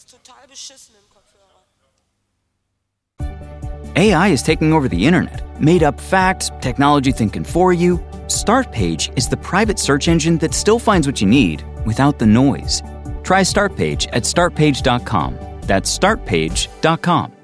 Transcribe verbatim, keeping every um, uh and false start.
total beschissenen Kopfhörer. A I is taking over the internet. Made up facts, technology thinking for you. Startpage is the private search engine that still finds what you need without the noise. Try Startpage at start page dot com. That's start page dot com.